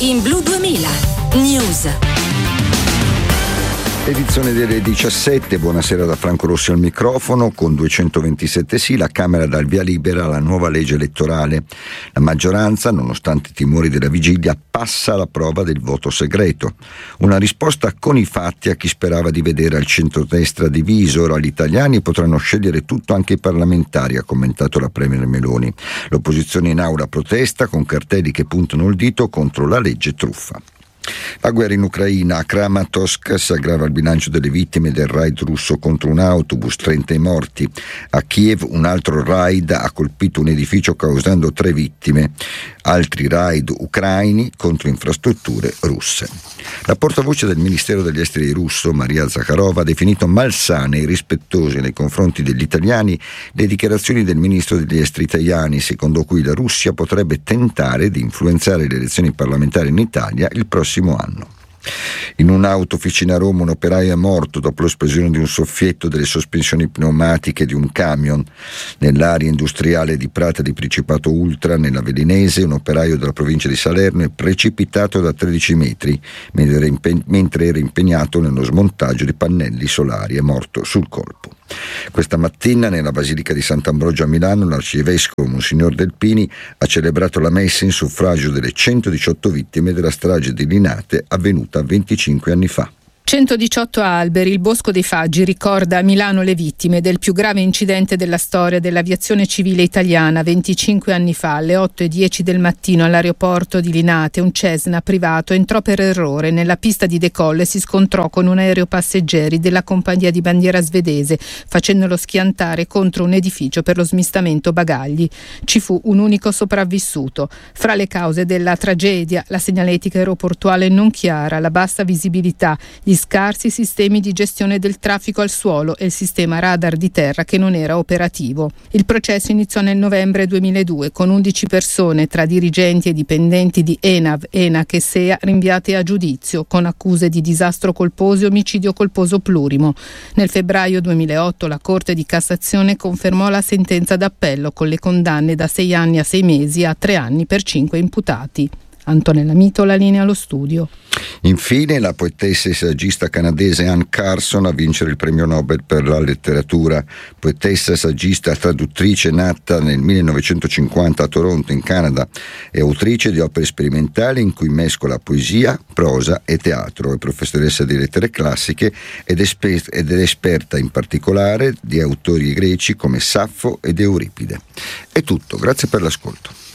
in Blu 2000 News. Edizione delle 17, buonasera da Franco Rossi al microfono. Con 227 sì, la Camera dà il via libera alla nuova legge elettorale. La maggioranza, nonostante i timori della vigilia, passa alla prova del voto segreto. Una risposta con i fatti a chi sperava di vedere al centrodestra diviso. Ora gli italiani potranno scegliere tutto, anche i parlamentari, ha commentato la Premier Meloni. L'opposizione in aula protesta con cartelli che puntano il dito contro la legge truffa. La guerra in Ucraina. A Kramatorsk si aggrava il bilancio delle vittime del raid russo contro un autobus, 30 i morti. A Kiev un altro raid ha colpito un edificio causando 3 vittime. Altri raid ucraini contro infrastrutture russe. La portavoce del Ministero degli Esteri russo, Maria Zakharova, ha definito malsane e irrispettose nei confronti degli italiani le dichiarazioni del ministro degli Esteri Tajani, secondo cui la Russia potrebbe tentare di influenzare le elezioni parlamentari in Italia il prossimo anno. In un'autofficina a Roma un operaio è morto dopo l'esplosione di un soffietto delle sospensioni pneumatiche di un camion. Nell'area industriale di Prata di Principato Ultra, nella Velinese, un operaio della provincia di Salerno è precipitato da 13 metri mentre era impegnato nello smontaggio di pannelli solari. È morto sul colpo. Questa mattina nella Basilica di Sant'Ambrogio a Milano l'arcivescovo Monsignor Delpini ha celebrato la messa in suffragio delle 118 vittime della strage di Linate avvenuta 25 anni fa. 118 alberi, il Bosco dei Faggi ricorda a Milano le vittime del più grave incidente della storia dell'aviazione civile italiana 25 anni fa. Alle 8:10 del mattino all'aeroporto di Linate un Cessna privato entrò per errore nella pista di decollo e si scontrò con un aereo passeggeri della compagnia di bandiera svedese, facendolo schiantare contro un edificio per lo smistamento bagagli. Ci fu un unico sopravvissuto. Fra le cause della tragedia, la segnaletica aeroportuale non chiara, la bassa visibilità, gli scarsi sistemi di gestione del traffico al suolo e il sistema radar di terra che non era operativo. Il processo iniziò nel novembre 2002 con 11 persone tra dirigenti e dipendenti di ENAV, ENAC e SEA rinviate a giudizio con accuse di disastro colposo e omicidio colposo plurimo. Nel febbraio 2008 la Corte di Cassazione confermò la sentenza d'appello con le condanne da 6 anni a 6 mesi a 3 anni per 5 imputati. Antonella Mito, la linea allo studio. Infine la poetessa e saggista canadese Anne Carson a vincere il premio Nobel per la letteratura. Poetessa, saggista, traduttrice nata nel 1950 a Toronto in Canada, è autrice di opere sperimentali in cui mescola poesia, prosa e teatro. È professoressa di lettere classiche ed è esperta in particolare di autori greci come Saffo ed Euripide. È tutto, grazie per l'ascolto.